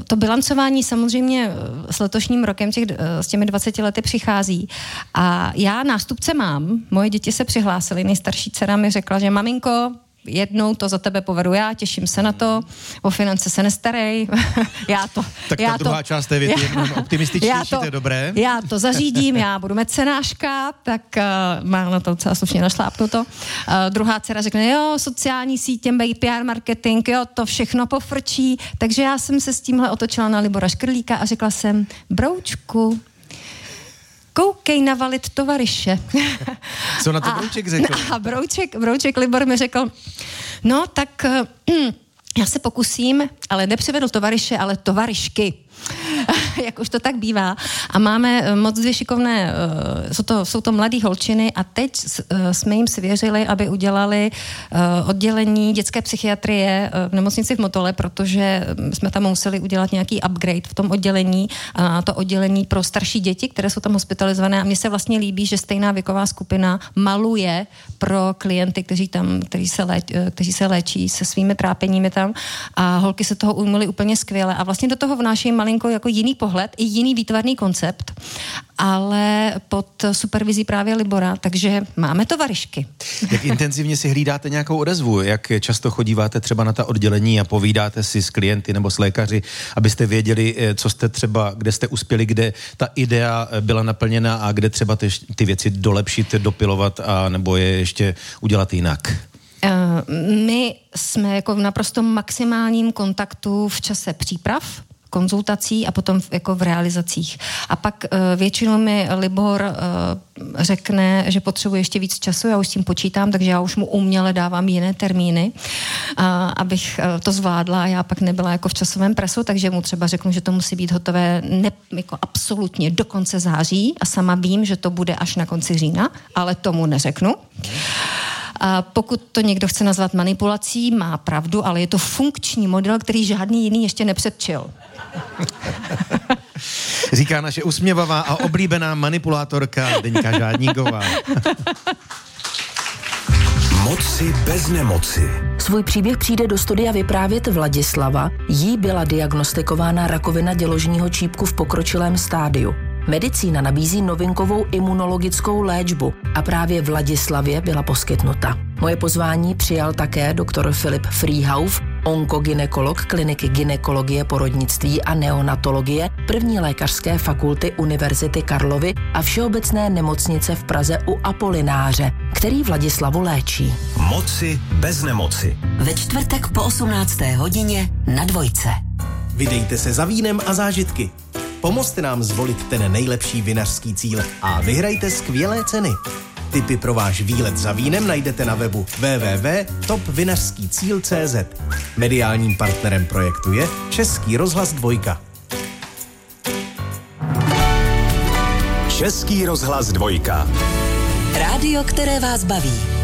To bilancování samozřejmě s letošním rokem s těmi 20 lety přichází. A já nástupce mám, moje děti se přihlásily, nejstarší dcera mi řekla, že maminko, jednou to za tebe povedu já, těším se na to, o finance se nestarej, druhá část té věty je optimističtější, to je dobré. Já to zařídím, já budu mecenáška, tak mám na to docela slušně našlápnuto. Druhá dcera řekne, jo, sociální sítě, PR marketing, jo, to všechno pofrčí, takže já jsem se s tímhle otočila na Libora Škrlíka a řekla jsem, broučku, koukej navalit tovaryše. Co na to Brouček řekl? A Brouček Libor mi řekl, no tak já se pokusím, ale nepřivedl tovaryše, ale tovaryšky. Jak už to tak bývá. A máme moc dvě šikovné, jsou to mladý holčiny a teď jsme jim svěřili, aby udělali oddělení dětské psychiatrie v nemocnici v Motole, protože jsme tam museli udělat nějaký upgrade v tom oddělení, a to oddělení pro starší děti, které jsou tam hospitalizované a mně se vlastně líbí, že stejná věková skupina maluje pro klienty, kteří se léčí se svými trápeními tam a holky se toho ujmuly úplně skvěle a vlastně do toho vnášejí malinko jako jiný pohled i jiný výtvarný koncept, ale pod supervizí právě Libora, takže máme tovaryšky. Jak intenzivně si hlídáte nějakou odezvu? Jak často chodíváte třeba na ta oddělení a povídáte si s klienty nebo s lékaři, abyste věděli, co jste třeba, kde jste uspěli, kde ta idea byla naplněna a kde třeba ty věci dolepšit, dopilovat a nebo je ještě udělat jinak? My jsme jako v naprosto maximálním kontaktu v čase příprav, konzultací a potom jako v realizacích. A pak většinou mi Libor řekne, že potřebuje ještě víc času, já už s tím počítám, takže já už mu uměle dávám jiné termíny, abych to zvládla a já pak nebyla jako v časovém presu, takže mu třeba řeknu, že to musí být hotové jako absolutně do konce září a sama vím, že to bude až na konci října, ale tomu neřeknu. A pokud to někdo chce nazvat manipulací, má pravdu, ale je to funkční model, který žádný jiný ještě nepředčil. Říká naše usměvavá a oblíbená manipulátorka Zdeňka Žádníková. Moci bez nemoci. Svůj příběh přijde do studia vyprávět Vladislava. Jí byla diagnostikována rakovina děložního čípku v pokročilém stádiu. Medicína nabízí novinkovou imunologickou léčbu a právě Vladislavě byla poskytnuta. Moje pozvání přijal také doktor Filip Frýhauf, onkogynekolog kliniky gynekologie, porodnictví a neonatologie první lékařské fakulty Univerzity Karlovy a Všeobecné nemocnice v Praze u Apolináře, který Vladislavu léčí. Moci bez nemoci. Ve čtvrtek po 18. hodině na Dvojce. Vydejte se za vínem a zážitky. Pomozte nám zvolit ten nejlepší vinařský cíl a vyhrajte skvělé ceny. Tipy pro váš výlet za vínem najdete na webu www.topvinařskýcíl.cz. Mediálním partnerem projektu je Český rozhlas 2. Český rozhlas 2. Rádio, které vás baví.